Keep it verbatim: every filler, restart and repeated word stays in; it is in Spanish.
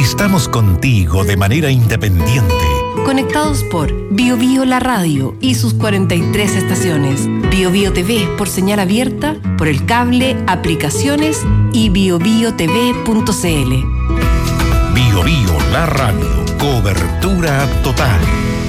Estamos contigo de manera independiente. Conectados por Bio Bio La Radio y sus cuarenta y tres estaciones. Bio Bio T V por señal abierta, por el cable, aplicaciones y bio bio t v punto c l. Bio Bio La Radio. Cobertura total.